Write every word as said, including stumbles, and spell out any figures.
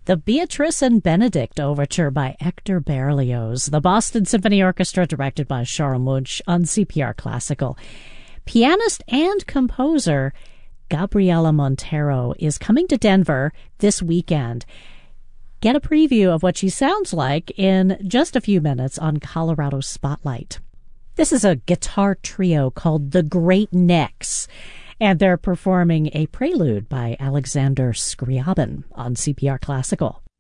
The Beatrice and Benedict Overture by Hector Berlioz, the Boston Symphony Orchestra, directed by Charles Munch, on C P R Classical. Pianist and composer Gabriela Montero is coming to Denver this weekend. Get a preview of what she sounds like in just a few minutes on Colorado Spotlight. This is a guitar trio called the Great Necks, and they're performing a prelude by Alexander Scriabin on C P R Classical.